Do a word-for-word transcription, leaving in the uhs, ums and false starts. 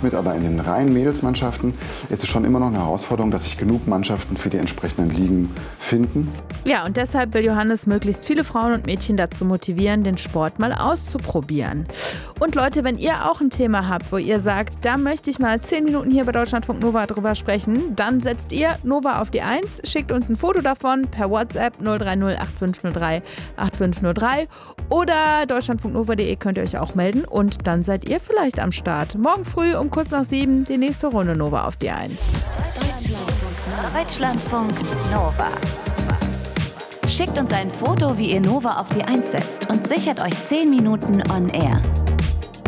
mit, aber in den reinen Mädelsmannschaften ist es schon immer noch eine Herausforderung, dass sich genug Mannschaften für die entsprechenden Ligen finden. Ja, und deshalb will Johannes möglichst viele Frauen und Mädchen dazu motivieren, den Sport mal auszuprobieren. Und Leute, wenn ihr auch ein Thema habt, wo ihr sagt, da möchte ich mal zehn Minuten hier bei Deutschlandfunk Nova drüber sprechen, dann setzt ihr Nova auf die eins, schickt uns ein Foto davon per WhatsApp null drei null acht fünf null drei acht fünf null drei oder deutschlandfunknova punkt de könnt ihr euch auch melden und dann seid ihr vielleicht am Start. Morgen früh um kurz nach sieben die nächste Runde Nova auf die eins. Deutschlandfunk Nova. Schickt uns ein Foto, wie ihr Nova auf die eins setzt und sichert euch zehn Minuten on air.